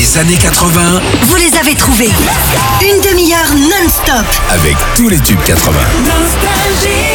Les années 80, Vous les avez trouvés. Une demi-heure non-stop. avec tous les tubes 80. Nostalgie.